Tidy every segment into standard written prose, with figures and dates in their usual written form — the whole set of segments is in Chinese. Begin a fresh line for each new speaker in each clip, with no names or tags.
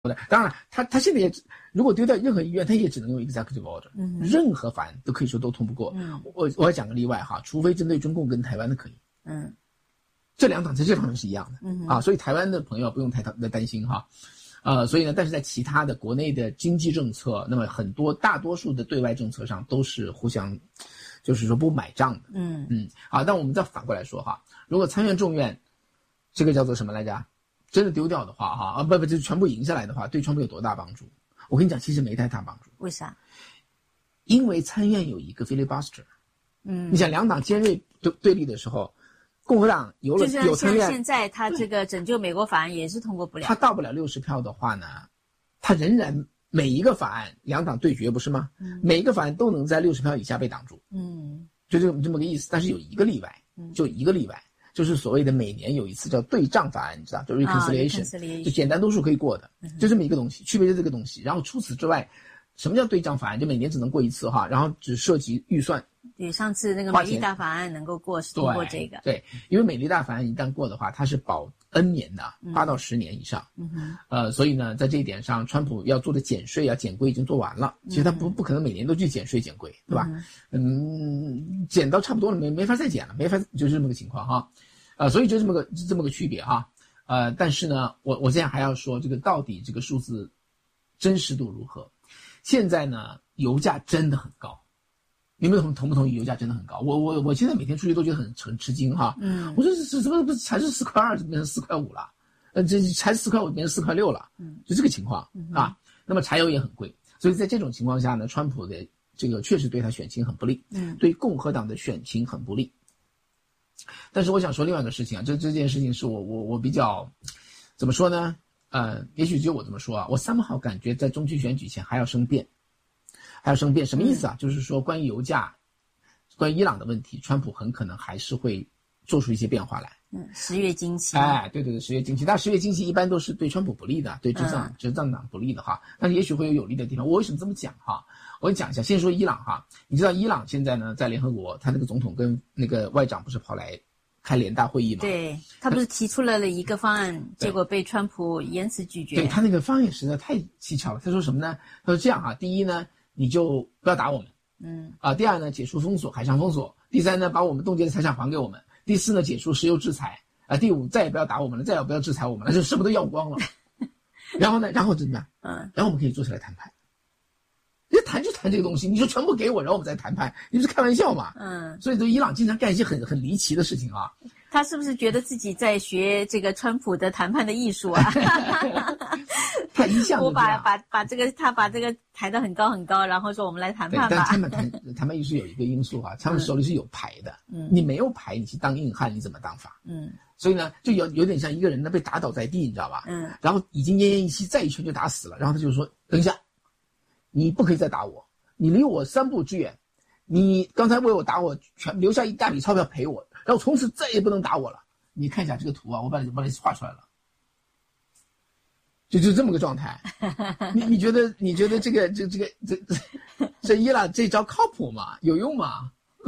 当然他现在也如果丢掉任何医院，他也只能用 executive order，任何法案都可以说都通不过。我要讲个例外哈，除非针对中共跟台湾的可以。这两党在这方面是一样的。所以台湾的朋友不用太担心哈。所以呢，但是在其他的国内的经济政策，那么大多数的对外政策上都是互相，就是说不买账的。好，但我们再反过来说哈，如果参院众院这个叫做什么来着？真的丢掉的话哈，就全部赢下来的话，对川普有多大帮助？我跟你讲，其实没太大帮助。
为啥？
因为参院有一个 filibuster。你想两党尖锐对立的时候，共和党有参院，
现在他这个拯救美国法案也是通过不了。
他到不了60票的话呢，他仍然每一个法案两党对决不是吗？每一个法案都能在60票以下被挡住。就这么个意思。但是有一个例外，就是所谓的每年有一次叫对账法案，你知道，就 reconciliation， 就简单多数可以过的，就这么一个东西，区别是这个东西。然后除此之外，什么叫对账法案？就每年只能过一次哈，然后只涉及预算。
对，上次那个美丽大法案能够过是通过这个。
对，因为美丽大法案一旦过的话，它是保 N 年的，8到10年以上。所以呢，在这一点上，川普要做的减税啊、减规已经做完了。其实他不可能每年都去减税减规，对吧？减到差不多了，没法再减了，就是这么个情况哈。所以就这么个区别哈。但是呢，我现在还要说这个到底这个数字真实度如何？现在呢，油价真的很高。你们同不同意油价真的很高？我现在每天出去都觉得很吃惊哈。我说怎么不才是4.2块就变成4.5块了？这才4.5块变成4.6块了。就这个情况啊。那么柴油也很贵，所以在这种情况下呢，川普的这个确实对他选情很不利，对共和党的选情很不利。但是我想说另外一个事情啊，这件事情是我比较怎么说呢？也许就我这么说啊，我somehow感觉在中期选举前还要生变。什么意思啊？就是说关于油价、关于伊朗的问题，川普很可能还是会做出一些变化来。
10月经期。
对，10月经期，但10月经期一般都是对川普不利的，对执政党不利的哈。但是也许会有利的地方。我为什么这么讲哈？我讲一下，先说伊朗哈。你知道伊朗现在呢，在联合国，他那个总统跟那个外长不是跑来开联大会议嘛？对，
他不是提出了一个方案，结果被川普严词拒绝。
对，他那个方案实在太蹊跷了。他说什么呢？他说这样啊，第一呢，你就不要打我们。第二呢，解除封锁，海上封锁。第三呢，把我们冻结的财产还给我们。第四呢，解除石油制裁。第五，再也不要打我们了，再也不要制裁我们了，就什么都要光了。然后呢，然后怎么样？然后我们可以坐下来谈判。你谈就谈这个东西，你说全部给我，然后我们再谈判，你不是开玩笑嘛？所以说伊朗经常干一些很离奇的事情啊。
他是不是觉得自己在学这个川普的谈判的艺术啊？
他一向
我把这个他把这个抬得很高很高，然后说我们来谈判吧。
但他们谈判艺术有一个因素啊，他们手里是有牌的。你没有牌，你去当硬汉，你怎么当法？所以呢，就有点像一个人呢被打倒在地，你知道吧？然后已经奄奄一息，再一拳就打死了，然后他就说：“等一下，你不可以再打我，你离我3步之远，你刚才为我打我，全留下一大笔钞票赔我。”然后从此再也不能打我了。你看一下这个图啊，我把你画出来了，就这么个状态。你觉得这伊朗这招靠谱吗？有用吗？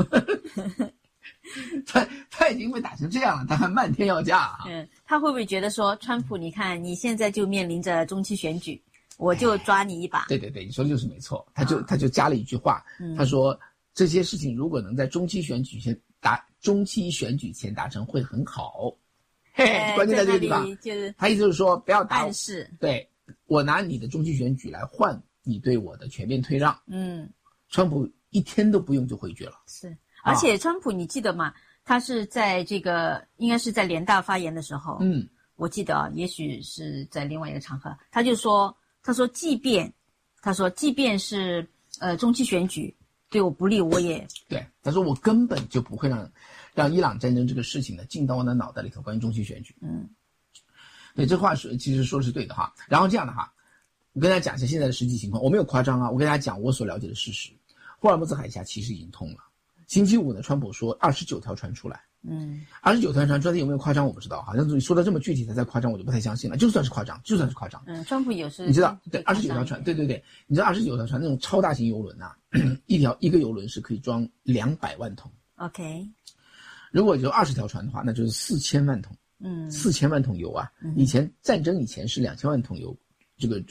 他已经被打成这样了，他还漫天要价啊。
他会不会觉得说，川普，你看你现在就面临着中期选举，我就抓你一把？对，
你说的就是没错。他就加了一句话，他说这些事情如果能在中期选举前达成会很好。关键在这个地方，他意思就是说不要打我，
暗示
对，我拿你的中期选举来换你对我的全面退让。川普一天都不用就回绝了。是，
而且川普你记得吗？他是在这个应该是在联大发言的时候，我记得也许是在另外一个场合，他说即便是中期选举对我不利，我也
对。他说我根本就不会让伊朗战争这个事情呢进到我的脑袋里头。关于中期选举，对，这话其实说的是对的哈。然后这样的哈，我跟大家讲一下现在的实际情况，我没有夸张啊，我跟大家讲我所了解的事实。霍尔木兹海峡其实已经通了。星期五呢，川普说29条船出来。29条船出来有没有夸张我不知道，好像说的这么具体才夸张，我就不太相信了。就算是夸张。
川普也是，
你知道，对，29条船，对，你知道29条船那种超大型邮轮啊，一个邮轮是可以装200万桶。
OK，
如果有20条船的话，那就是4000万桶。4000万桶油啊！战争以前是2000万桶油这个